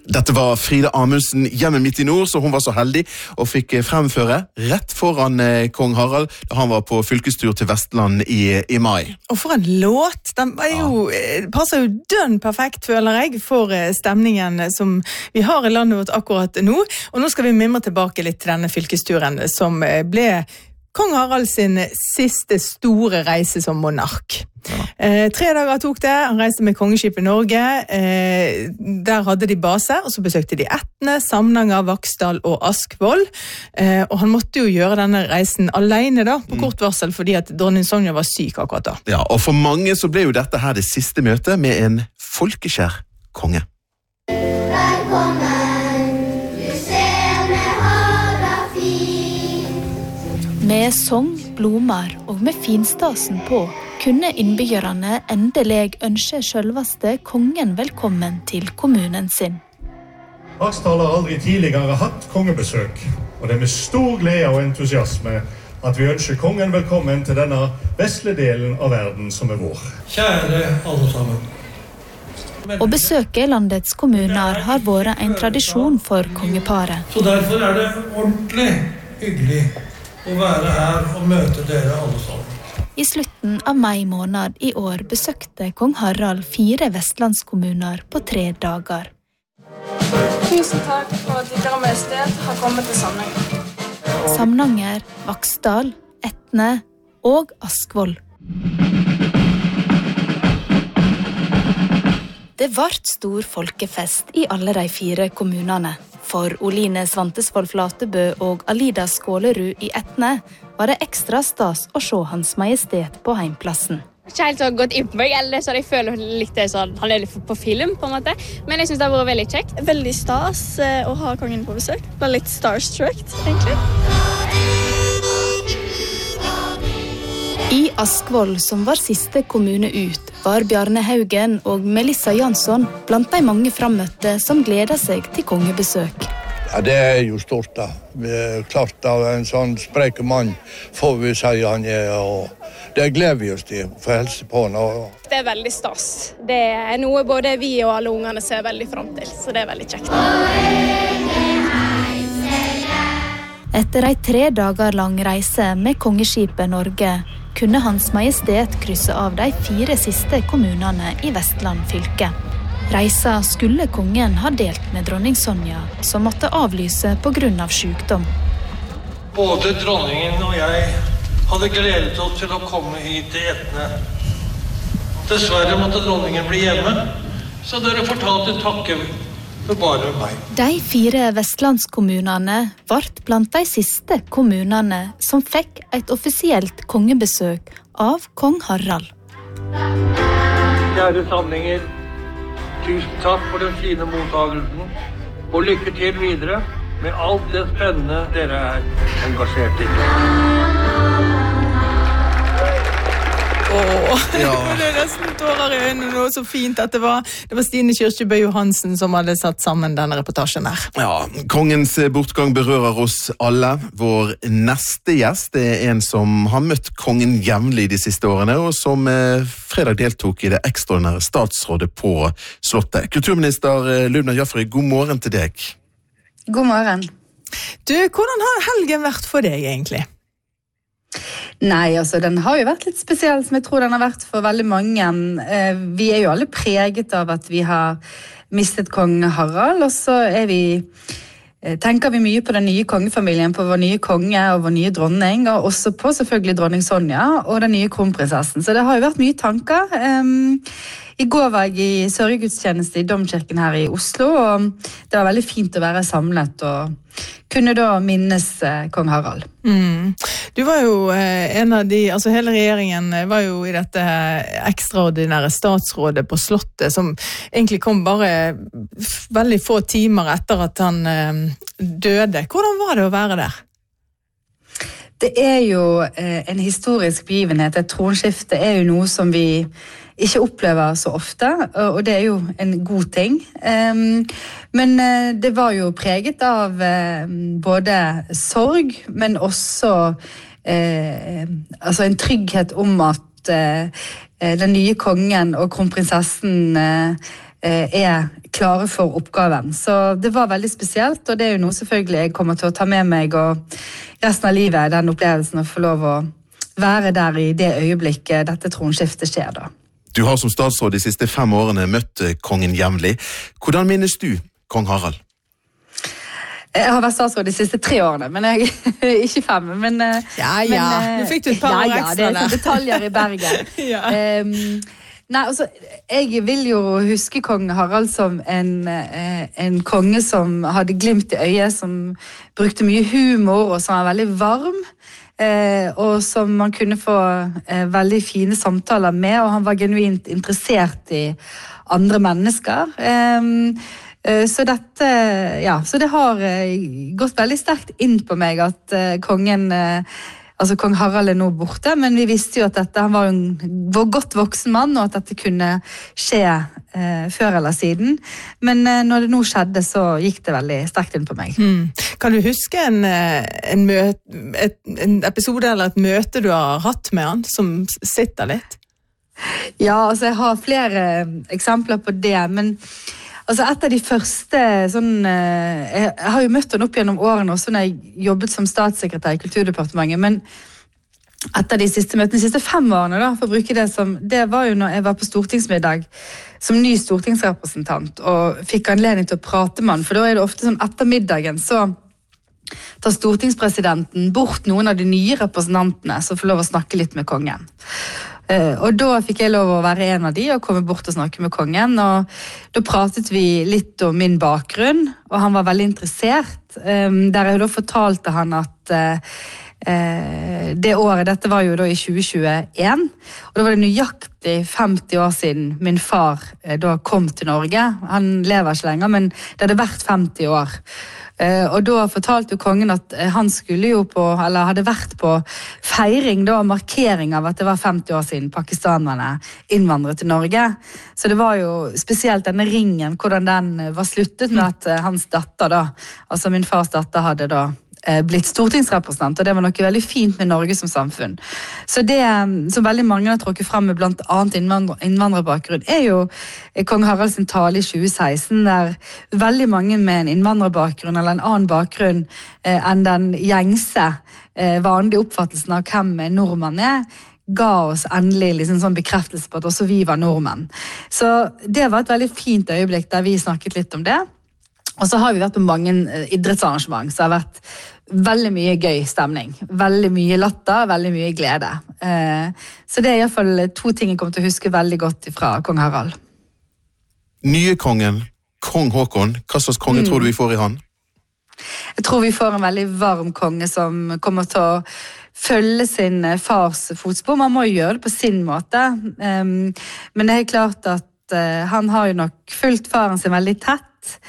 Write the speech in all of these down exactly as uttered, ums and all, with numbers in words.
Dette var Frida Amundsen hjemme midt i nord, så hun var så heldig og fikk fremføre rett foran eh, kong Harald da han var på fylkestur til Vestland i, i mai. Og for en låt! Den var jo, ja. passer jo dønn perfekt, føler jeg, for stemningen som vi har i landet vårt akkurat nå. Og nå skal vi mimre tilbake litt til denne fylkesturen som ble kong Harald sin siste store reise som monark. Ja. Eh, tre dager tok det, han reiste med kongeskipet Norge, eh, der hadde de base, og så besøkte de Etne, Samnanger, Vaksdal og Askvoll, eh, og han måtte jo gjøre denne reisen alene da, på kort varsel, fordi at dronning Sonja var syk akkurat da. Ja, og for mange så ble jo dette her det siste møtet med en folkekjær konge. Velkommen! Med sång, blomar og med finstasen på kunne innbyggerne endelig ønske selveste kongen velkommen til kommunen sin. Vaksdal har aldri tidligere hatt kongebesøk, og det er med stor glede og entusiasme at vi ønsker kongen velkommen til denne vestlige delen av verden som er vår. Kjære alle sammen. Å besøke landets kommuner har vært en tradisjon for kongeparet. Så derfor er det ordentlig hyggelig å være her og møte dere alle sammen. I slutten av mai måned i år besøkte kong Harald fire vestlandskommuner på tre dager. Tusen takk for at Deres Majestet har kommet til Samnanger. Samnanger, Vaksdal, Etne og Askvoll. Det vart stor folkefest i alle de fire kommunene. For Oline Svantesvold Flatebø og Alida Skålerud i Etne var det ekstra stas å se Hans Majestet på heimplassen. Ikke helt så godt inn på meg, eller så jeg føler litt det sånn, han er litt på film på en måte, men jeg synes det har vært veldig kjekt. Veldig stas å ha kongen på besøk. Var litt starstruck, egentlig. I Askvoll, som var siste kommune ut, var Bjarne Haugen og Melissa Jansson blant de mange frammøtte som gleder seg til kongebesøk. Ja, det er jo stort da. Klart av en sånn sprek mann får vi si han er, og det gleder vi oss til for å helse på nå. Det er veldig stas. Det er noe både vi og alle ungene ser veldig frem til, så det er veldig kjekt. Etter en tre dager lang reise med kongeskipet Norge, kunne Hans Majestet krysse av de fire siste kommunene i Vestland fylke. Reisa skulle kongen ha delt med dronning Sonja, som måtte avlyse på grunn av sykdom. Både dronningen og jeg hadde gledet oss til å komme hit til Etne. Dessverre måtte dronningen bli hjemme, så dere fortalte takke for bare meg. De fire vestlandskommunene vart blant de siste kommunene som fikk et offisielt kongebesøk av kong Harald. Kjære samlinger, tusen takk for den fine mottagelsen, og lykke til videre med alt det spennende dere er engasjert i. Åh, ja. Det er nesten tårer i øynene nå, så fint at det var. Det var Stine Kyrkjebø Johansen som hadde satt sammen denne reportasjen her. Ja, kongens bortgang berører oss alle. Vår neste gjest er en som har møtt kongen jevnlig de siste årene, og som eh, fredag deltok i det ekstraordinære statsrådet på Slottet. Kulturminister Lubna Jaffery, god morgen til deg. God morgen. Du, hvordan har helgen vært for deg egentlig? Nei, altså den har jo vært litt spesiell, som jeg tror den har vært for veldig mange. Vi er jo alle preget av at vi har mistet kong Harald, og så er vi, tenker vi mye på den nye kongefamilien, på vår nye konge og vår nye dronning, og også på selvfølgelig dronning Sonja og den nye kronprinsessen. Så det har jo vært mye tanker. I går var jeg i sørgegudstjeneste i Domkirken her i Oslo, og det var veldig fint å være samlet og kunne da minnes kong Harald. Mm. Du var jo eh, en av de, altså hele regjeringen var jo i dette ekstraordinære statsrådet på Slottet, som egentlig kom bare veldig få timer etter at han eh, døde. Hvordan var det å være der? Det er jo eh, en historisk begivenhet. Et tronskifte er jo noe som vi ikke opplever så ofte, og det er jo en god ting. Men det var jo preget av både sorg, men også altså en trygghet om at den nye kongen og kronprinsessen er klare for oppgaven. Så det var veldig spesielt, og det er jo noe selvfølgelig jeg kommer til å ta med meg og resten av livet, den opplevelsen å få lov å være der i det øyeblikket dette tronskiftet skjer da. Du har som statsråd de siste fem årene møtt kongen jevnlig. Hvordan minnes du kong Harald? Jeg har vært statsråd de siste tre årene, men jeg ikke fem. Men, ja, ja. Men, du fikk du et par år ja, ekstra. Ja, det er detaljer i Bergen. ja. um, nei, altså, jeg vil jo huske kong Harald som en, en konge som hadde glimt i øyet, som brukte mye humor, og som var veldig varm. Eh, og som man kunne få eh, veldig fine samtaler med, og han var genuint interessert i andre mennesker. Eh, eh, så dette, ja, så det har eh, gått veldig sterkt inn på meg at eh, kongen, eh, altså kong Harald er nå borte, men vi visste jo at dette, han var en godt voksen mann, og at dette kunne skje eh, før eller siden. Men eh, når det nå skjedde, så gikk det veldig sterkt inn på meg. Mm. Kan du huske en, en, møte, et, en episode eller et møte du har hatt med han, som sitter litt? Ja, altså jeg har flere eksempler på det, men altså et av de første sånn, jeg har jo møtt han opp gjennom årene også når jeg jobbet som statssekretær i Kulturdepartementet, men et av de siste møtene, de siste fem årene da, for å bruke det som, det var jo når jeg var på stortingsmiddag som ny stortingsrepresentant og fikk anledning til å prate med han, for da er det ofte sånn etter middagen så tar stortingspresidenten bort noen av de nye representantene som får lov å snakke litt med kongen. Uh, og da fikk jeg lov å være en av de og komme bort og snakke med kongen, og da pratet vi litt om min bakgrunn, og han var veldig interessert, um, der jeg da fortalte han at uh, uh, det året, dette var jo da i tjue tjueen, og da var det nøyaktig femti år siden min far uh, da kom til Norge. Han lever ikke lenger, men det hadde vært femti år. Uh, og da fortalte jo kongen at uh, han skulle jo på, eller hadde vært på feiring da, markering av at det var femti år siden pakistanerne innvandret til Norge. Så det var jo spesielt denne ringen, hvordan den var sluttet med at uh, hans datter da, altså min fars datter hadde da uh, blitt stortingsrepresentant, og det var noe veldig fint med Norge som samfunn. Så det som veldig mange har tråkket frem med blant annet innvandrer, innvandrerbakgrunn, er jo kong Harald sin tale i tjue seksten, der veldig mange med en innvandrerbakgrunn eller en annen bakgrunn eh, enn den gjengse eh, vanlige oppfattelsen av hvem nordmann er, ga oss endelig liksom sånn bekreftelse på at også vi var nordmenn. Så det var et veldig fint øyeblikk der vi snakket litt om det. Og så har vi vært på mange idrettsarrangement, så det har vært veldig mye gøy stemning. Veldig mye latter, veldig mye glede. Eh, så det er i hvert fall to ting jeg kommer til å huske veldig godt fra kong Harald. Nye kongen, kong Håkon, hva slags konge mm. tror du vi får i han? Jeg tror vi får en veldig varm konge som kommer til å følge sin fars fotspor. Man må jo gjøre det på sin måte. Um, men det er klart at uh, han har jo nok fulgt faren sin veldig tett.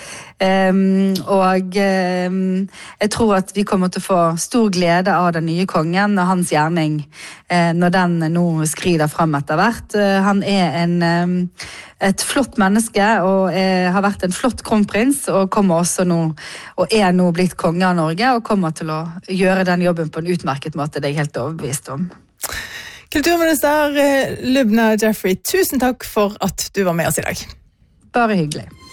Um, og um, jeg tror at vi kommer til å få stor glede av den nye kongen og hans gjerning uh, når den nå skrider frem etter hvert. Uh, han er en, um, et flott menneske og er, har vært en flott kronprins og kommer også nå og er nå blitt konge av Norge og kommer til å gjøre den jobben på en utmerket måte, det er jeg helt overbevist om. Kulturminister Lubna Jeffrey, tusen takk for at du var med oss i dag. Bare hyggelig.